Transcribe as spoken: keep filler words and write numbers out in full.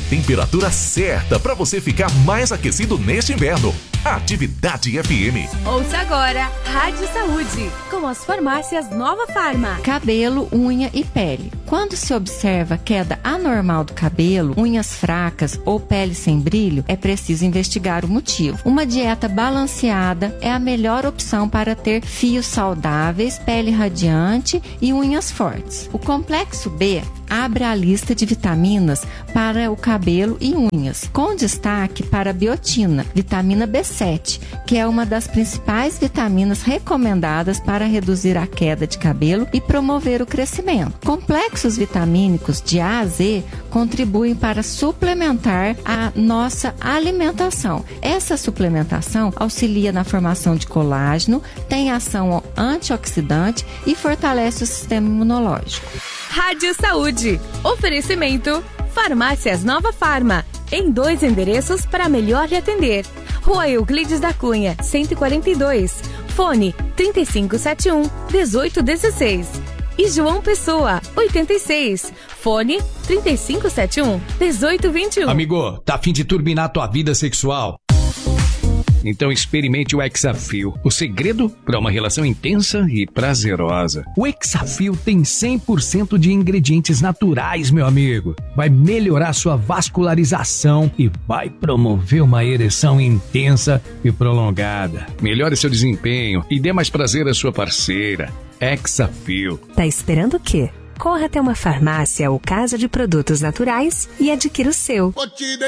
temperatura certa para você ficar mais aquecido neste inverno. Atividade F M. Ouça agora Rádio Saúde, com as farmácias Nova Farma. Cabelo, unha e pele. Quando se observa queda anormal do cabelo, unhas fracas ou pele sem brilho, é preciso investigar o motivo. Uma dieta balanceada é a melhor opção para ter fios saudáveis, pele radiante e unhas fortes. O complexo B abre a lista de vitaminas para o cabelo e unhas, com destaque para a biotina, vitamina B sete, que é uma das principais vitaminas recomendadas para reduzir a queda de cabelo e promover o crescimento. Complexos vitamínicos de A a Z contribuem para suplementar a nossa alimentação. Essa suplementação auxilia na formação de colágeno, tem ação antioxidante e fortalece o sistema imunológico. Rádio Saúde. Oferecimento Farmácias Nova Farma. Em dois endereços para melhor lhe atender. Rua Euclides da Cunha, cento e quarenta e dois. Fone trinta e cinco setenta e um, dezoito dezesseis. E João Pessoa, oitenta e seis. Fone trinta e cinco setenta e um, dezoito vinte e um. Amigo, tá a fim de turbinar tua vida sexual? Então experimente o Hexafil, o segredo para uma relação intensa e prazerosa. O Hexafil tem cem por cento de ingredientes naturais, meu amigo. Vai melhorar sua vascularização e vai promover uma ereção intensa e prolongada. Melhore seu desempenho e dê mais prazer à sua parceira. Hexafil. Tá esperando o quê? Corra até uma farmácia ou casa de produtos naturais e adquira o seu.